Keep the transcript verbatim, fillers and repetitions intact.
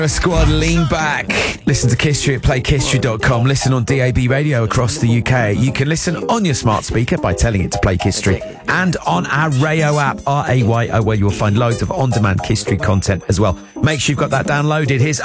Squad, lean back. Listen to Kiss History at play kiss history dot com. Listen on D A B radio across the U K. You can listen on your smart speaker by telling it to play Kiss History, and on our Rayo app, R A Y O, where you will find loads of on-demand Kiss History content as well. Make sure you've got that downloaded. Here's